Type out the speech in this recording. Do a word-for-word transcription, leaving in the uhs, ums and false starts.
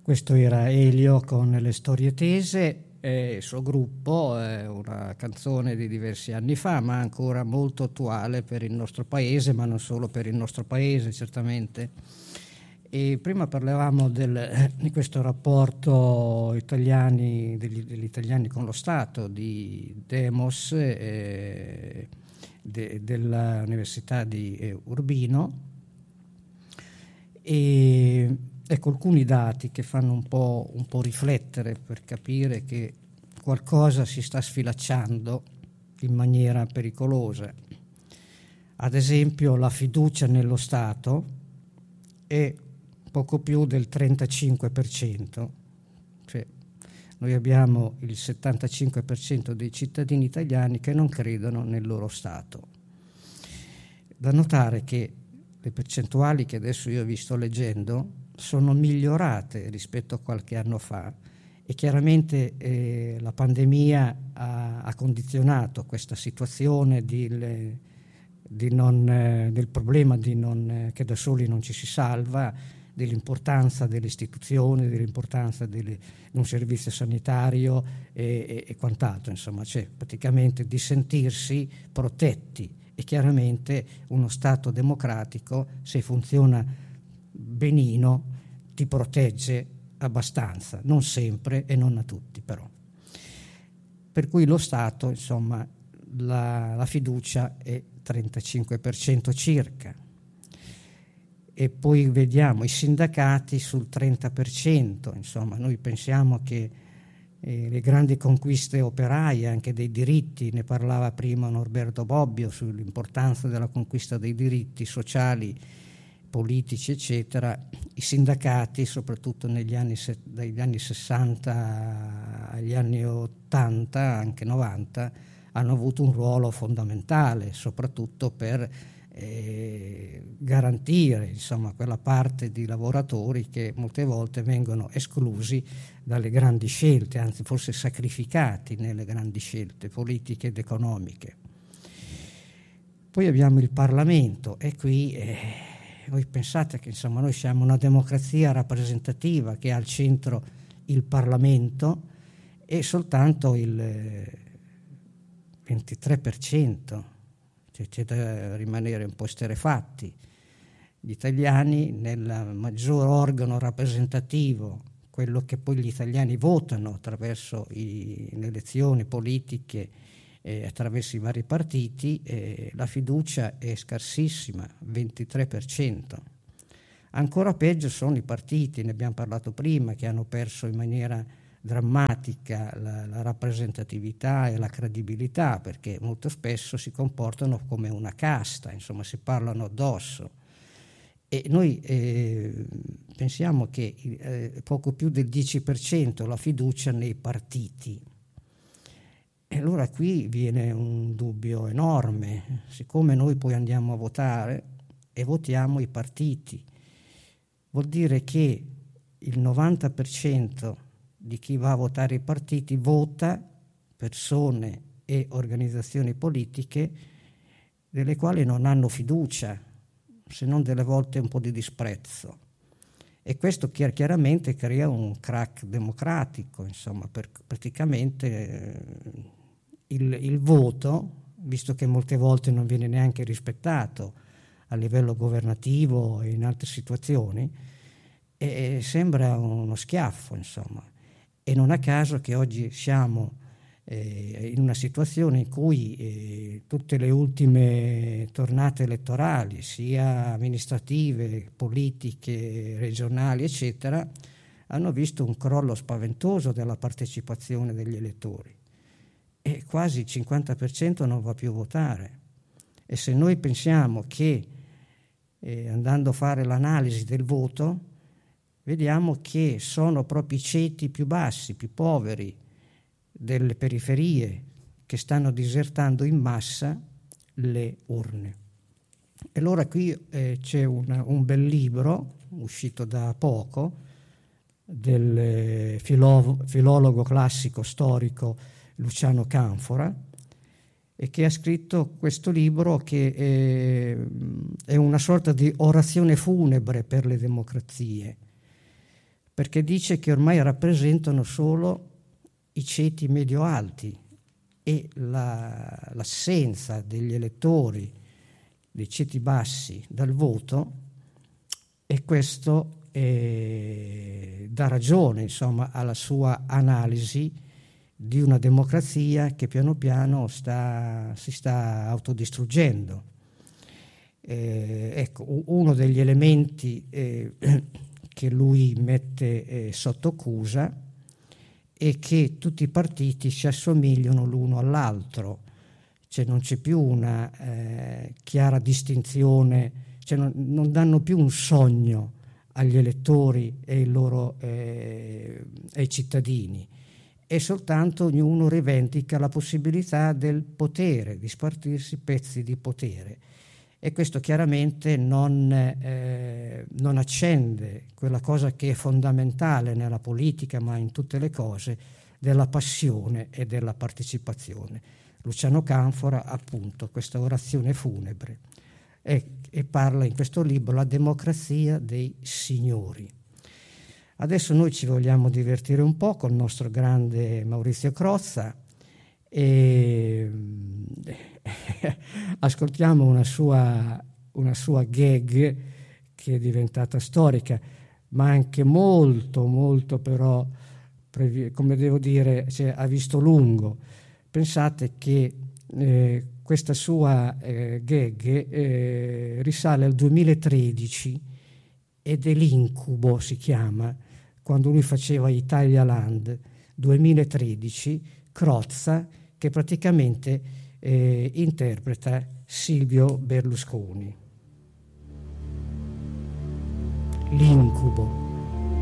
Questo era Elio con Le Storie Tese e il suo gruppo, è una canzone di diversi anni fa, ma ancora molto attuale per il nostro paese, ma non solo per il nostro paese, certamente. E prima parlavamo del, di questo rapporto italiani, degli, degli italiani con lo Stato, di Demos, eh, de, dell'Università di eh, Urbino, e ecco alcuni dati che fanno un po', un po' riflettere per capire che qualcosa si sta sfilacciando in maniera pericolosa. Ad esempio, la fiducia nello Stato è poco più del trentacinque per cento, cioè noi abbiamo il settantacinque per cento dei cittadini italiani che non credono nel loro Stato. Da notare che le percentuali che adesso io vi sto leggendo sono migliorate rispetto a qualche anno fa e chiaramente eh, la pandemia ha, ha condizionato questa situazione di, le, di non, eh, del problema di non, eh, che da soli non ci si salva, dell'importanza delle istituzioni, dell'importanza delle, di un servizio sanitario e, e, e quant'altro, insomma, cioè praticamente di sentirsi protetti. E chiaramente uno Stato democratico, se funziona benino, ti protegge abbastanza, non sempre e non a tutti però. Per cui lo Stato, insomma, la, la fiducia è trentacinque per cento circa. E poi vediamo i sindacati sul trenta per cento, insomma, noi pensiamo che Eh, le grandi conquiste operaie, anche dei diritti, ne parlava prima Norberto Bobbio sull'importanza della conquista dei diritti sociali, politici, eccetera. I sindacati, soprattutto negli anni, dagli anni sessanta agli anni ottanta, anche novanta, hanno avuto un ruolo fondamentale, soprattutto per eh, garantire, insomma, quella parte di lavoratori che molte volte vengono esclusi dalle grandi scelte, anzi forse sacrificati nelle grandi scelte politiche ed economiche. Poi abbiamo il Parlamento e qui eh, voi pensate che insomma noi siamo una democrazia rappresentativa che ha al centro il Parlamento e soltanto il eh, ventitré per cento, cioè c'è da rimanere un po' esterrefatti. Gli italiani nel maggior organo rappresentativo, quello che poi gli italiani votano attraverso i, le elezioni politiche, eh, attraverso i vari partiti, eh, la fiducia è scarsissima, ventitré per cento. Ancora peggio sono i partiti, ne abbiamo parlato prima, che hanno perso in maniera drammatica la, la rappresentatività e la credibilità, perché molto spesso si comportano come una casta, insomma si parlano addosso. E noi eh, pensiamo che eh, poco più del dieci per cento la fiducia nei partiti. E allora qui viene un dubbio enorme, siccome noi poi andiamo a votare e votiamo i partiti, vuol dire che il novanta per cento di chi va a votare i partiti vota persone e organizzazioni politiche delle quali non hanno fiducia, se non delle volte un po' di disprezzo. E questo chiaramente crea un crack democratico, insomma, per praticamente eh, il, il voto, visto che molte volte non viene neanche rispettato a livello governativo e in altre situazioni, e sembra uno schiaffo, insomma. E non a caso che oggi siamo eh, in una situazione in cui eh, tutte le ultime tornate elettorali, sia amministrative, politiche, regionali, eccetera, hanno visto un crollo spaventoso della partecipazione degli elettori. E quasi il cinquanta per cento non va più a votare. E se noi pensiamo che, eh, andando a fare l'analisi del voto, vediamo che sono proprio i ceti più bassi, più poveri delle periferie che stanno disertando in massa le urne. E allora qui eh, c'è un, un bel libro uscito da poco del eh, filo- filologo classico storico Luciano Canfora, e che ha scritto questo libro che è, è una sorta di orazione funebre per le democrazie, perché dice che ormai rappresentano solo i ceti medio-alti e la, l'assenza degli elettori dei ceti bassi dal voto, e questo eh, dà ragione, insomma, alla sua analisi di una democrazia che piano piano sta, si sta autodistruggendo. Eh, ecco, uno degli elementi eh, che lui mette eh, sotto accusa è che tutti i partiti si assomigliano l'uno all'altro, cioè non c'è più una eh, chiara distinzione, cioè non, non danno più un sogno agli elettori e ai loro eh, ai cittadini, e soltanto ognuno rivendica la possibilità del potere, di spartirsi pezzi di potere. E questo chiaramente non, eh, non accende quella cosa che è fondamentale nella politica, ma in tutte le cose, della passione e della partecipazione. Luciano Canfora, appunto, questa orazione funebre, e, e parla in questo libro La democrazia dei signori. Adesso noi ci vogliamo divertire un po' con il nostro grande Maurizio Crozza e ascoltiamo una sua, una sua gag che è diventata storica, ma anche molto, molto però, come devo dire, cioè, ha visto lungo. Pensate che eh, questa sua eh, gag eh, risale al duemilatredici ed è l'Incubo, si chiama, quando lui faceva Italia Land, duemilatredici, Crozza, che praticamente eh, interpreta Silvio Berlusconi. L'Incubo.